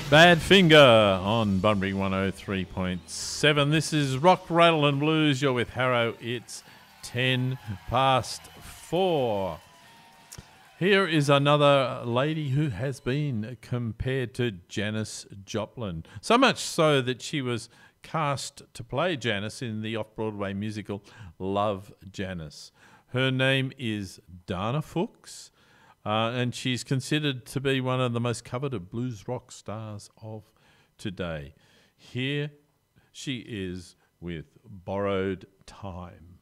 Badfinger on Bunbury 103.7. This is Rock, Rattle and Blues. You're with Harrow. It's 10 past 4. Here is another lady who has been compared to Janis Joplin. So much so that she was cast to play Janis in the off-Broadway musical Love, Janis. Her name is Dana Fuchs. And she's considered to be one of the most coveted blues rock stars of today. Here she is with Borrowed Time.